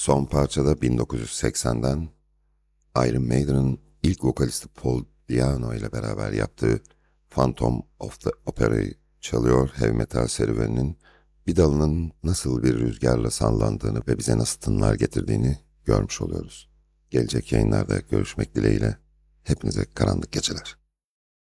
Son parçada 1980'den Iron Maiden'ın ilk vokalisti Paul Di'Anno ile beraber yaptığı Phantom of the Opera'yı çalıyor, heavy metal serüveninin bir dalının nasıl bir rüzgarla sallandığını ve bize nasıl tınlar getirdiğini görmüş oluyoruz. Gelecek yayınlarda görüşmek dileğiyle hepinize karanlık geceler.